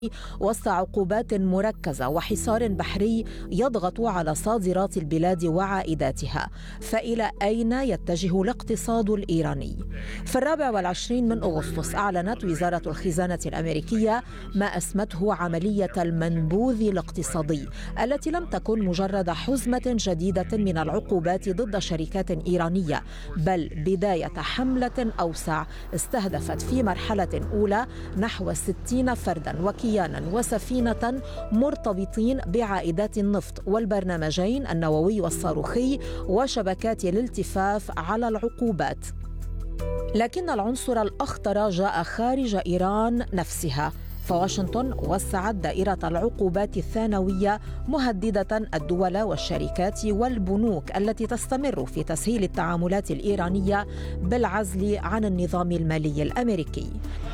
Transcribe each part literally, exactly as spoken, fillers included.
وسط عقوبات مركزة وحصار بحري يضغط على صادرات البلاد وعائداتها. فإلى أين يتجه الاقتصاد الإيراني؟ في الرابع والعشرين من أغسطس أعلنت وزارة الخزانة الأمريكية ما أسمته عملية المنبوذ الاقتصادي، التي لم تكن مجرد حزمة جديدة من العقوبات ضد شركات إيرانية، بل بداية حملة أوسع استهدفت في مرحلة أولى نحو ستين فردا وكيانا وسفينة مرتبطين بعائدات النفط والبرنامجين النووي والصاروخي وشبكات الالتفاف على العقوبات. لكن العنصر الأخطر جاء خارج إيران نفسها، فواشنطن وسعت دائرة العقوبات الثانوية مهددة الدول والشركات والبنوك التي تستمر في تسهيل التعاملات الإيرانية بالعزل عن النظام المالي الأمريكي.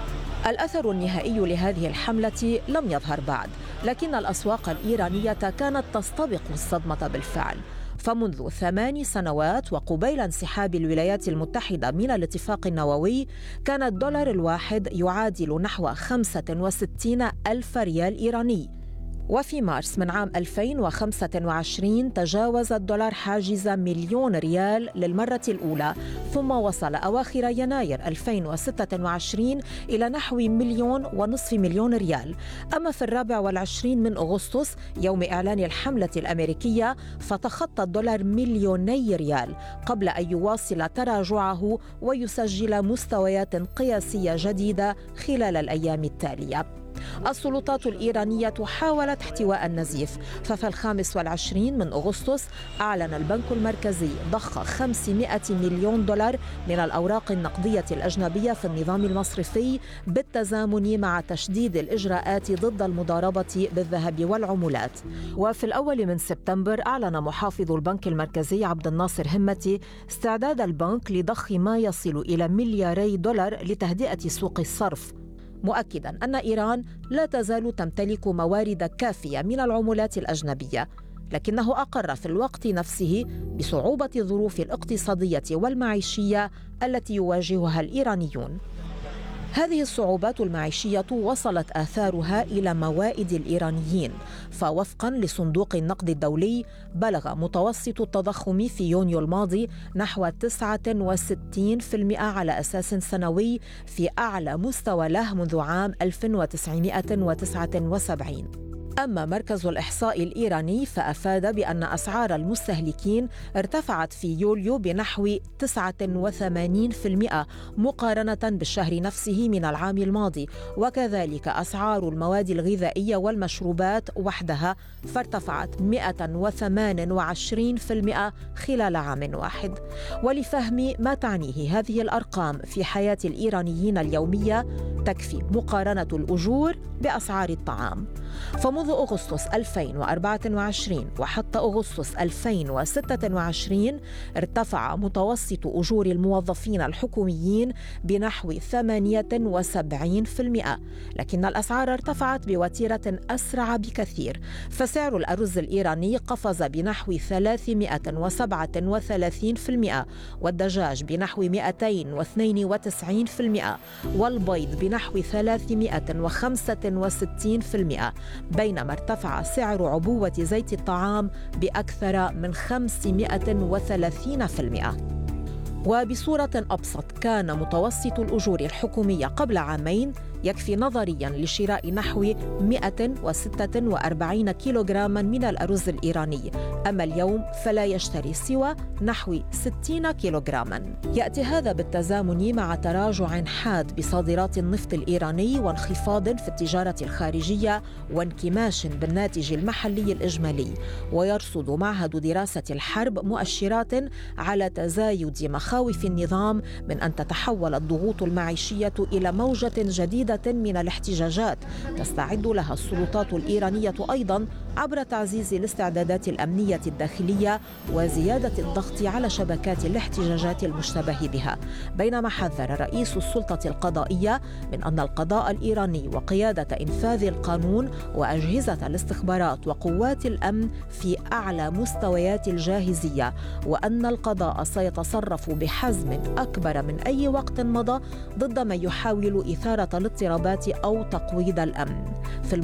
الأثر النهائي لهذه الحملة لم يظهر بعد، لكن الأسواق الإيرانية كانت تستبق الصدمة بالفعل. فمنذ ثمان سنوات وقبيل انسحاب الولايات المتحدة من الاتفاق النووي كان الدولار الواحد يعادل نحو خمسة وستين ألف ريال إيراني، وفي مارس من عام ألفين وخمسة وعشرين تجاوز الدولار حاجز مليون ريال للمرة الأولى، ثم وصل أواخر يناير ألفين وستة وعشرين إلى نحو مليون ونصف مليون ريال. أما في الرابع والعشرين من أغسطس يوم إعلان الحملة الأمريكية فتخطى الدولار مليوني ريال قبل أن يواصل تراجعه ويسجل مستويات قياسية جديدة خلال الأيام التالية. السلطات الإيرانية حاولت احتواء النزيف، ففي الخامس والعشرين من أغسطس أعلن البنك المركزي ضخ خمسمائة مليون دولار من الأوراق النقدية الأجنبية في النظام المصرفي بالتزامن مع تشديد الإجراءات ضد المضاربة بالذهب والعملات. وفي الأول من سبتمبر أعلن محافظ البنك المركزي عبد الناصر همتي استعداد البنك لضخ ما يصل إلى ملياري دولار لتهدئة سوق الصرف، مؤكداً أن إيران لا تزال تمتلك موارد كافية من العملات الأجنبية، لكنه أقر في الوقت نفسه بصعوبة الظروف الاقتصادية والمعيشية التي يواجهها الإيرانيون. هذه الصعوبات المعيشية وصلت آثارها إلى موائد الإيرانيين، فوفقاً لصندوق النقد الدولي بلغ متوسط التضخم في يونيو الماضي نحو تسعة وستين بالمئة على أساس سنوي، في أعلى مستوى له منذ عام ألف وتسعمائة وتسعة وسبعين. أما مركز الإحصاء الإيراني فأفاد بأن أسعار المستهلكين ارتفعت في يوليو بنحو تسعة وثمانين بالمئة مقارنة بالشهر نفسه من العام الماضي، وكذلك أسعار المواد الغذائية والمشروبات وحدها فارتفعت مئة وثمانية وعشرين بالمئة خلال عام واحد. ولفهم ما تعنيه هذه الأرقام في حياة الإيرانيين اليومية تكفي مقارنة الأجور بأسعار الطعام. فمنذ أغسطس ألفين وأربعة وعشرين وحتى أغسطس ألفين وستة وعشرين ارتفع متوسط أجور الموظفين الحكوميين بنحو ثمانية وسبعين بالمئة، لكن الأسعار ارتفعت بوتيرة أسرع بكثير. فسعر الأرز الإيراني قفز بنحو ثلاثمائة وسبعة وثلاثين بالمئة، والدجاج بنحو مئتين واثنين وتسعين بالمئة، والبيض بنحو ثلاثمائة وخمسة وستين بالمئة، بينما ارتفع سعر عبوة زيت الطعام بأكثر من خمسمائة وثلاثين بالمئة. وبصورة أبسط كان متوسط الأجور الحكومية قبل عامين يكفي نظرياً لشراء نحو مئة وستة وأربعين كيلوغراما من الأرز الإيراني، أما اليوم فلا يشتري سوى نحو ستين كيلوغراما. يأتي هذا بالتزامن مع تراجع حاد بصادرات النفط الإيراني وانخفاض في التجارة الخارجية وانكماش بالناتج المحلي الإجمالي. ويرصد معهد دراسة الحرب مؤشرات على تزايد مخاوف النظام من أن تتحول الضغوط المعيشية إلى موجة جديدة من الاحتجاجات تستعد لها السلطات الإيرانية أيضاً عبر تعزيز الاستعدادات الأمنية الداخلية وزيادة الضغط على شبكات الاحتجاجات المشتبه بها. بينما حذر رئيس السلطة القضائية من أن القضاء الإيراني وقيادة إنفاذ القانون وأجهزة الاستخبارات وقوات الأمن في أعلى مستويات الجاهزية، وأن القضاء سيتصرف بحزم أكبر من أي وقت مضى ضد من يحاول إثارة الاضطرابات أو تقويض الأمن. في